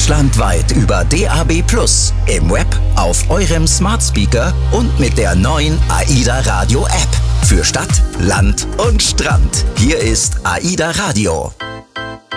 Deutschlandweit über DAB+, im Web, auf eurem Smart Speaker und mit der neuen AIDA Radio App. Für Stadt, Land und Strand. Hier ist AIDA Radio.